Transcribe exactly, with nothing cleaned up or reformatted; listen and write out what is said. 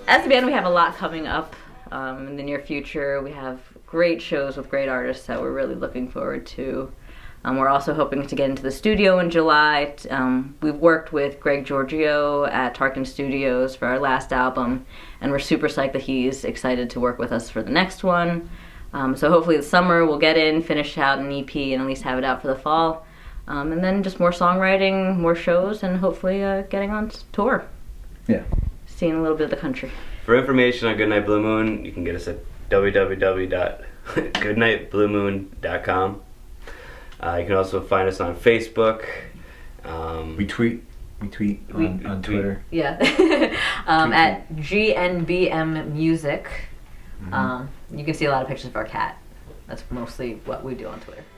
as a band, we have a lot coming up um, in the near future. We have great shows with great artists that we're really looking forward to. Um, we're also hoping to get into the studio in July. Um, we've worked with Greg Giorgio at Tarkin Studios for our last album, and we're super psyched that he's excited to work with us for the next one. Um, so hopefully this summer we'll get in, finish out an E P, and at least have it out for the fall. Um, and then just more songwriting, more shows, and hopefully uh, getting on tour. Yeah. Seeing a little bit of the country. For information on Goodnight Blue Moon, you can get us at w w w dot goodnight blue moon dot com. Uh, you can also find us on Facebook. Um, we tweet. We tweet on, we, on tweet. Twitter. Yeah. um, tweet at G N B M Music. Mm-hmm. Um, you can see a lot of pictures of our cat. That's mostly what we do on Twitter.